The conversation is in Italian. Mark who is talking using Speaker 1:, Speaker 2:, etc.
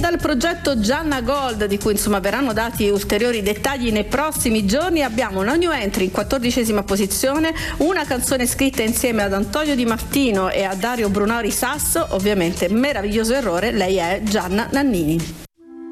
Speaker 1: dal progetto Gianna Gold, di cui insomma verranno dati ulteriori dettagli nei prossimi giorni, abbiamo una new entry in 14ª posizione, una canzone scritta insieme ad Antonio Di Martino e a Dario Brunori Sasso, ovviamente Meraviglioso errore, lei è Gianna Nannini.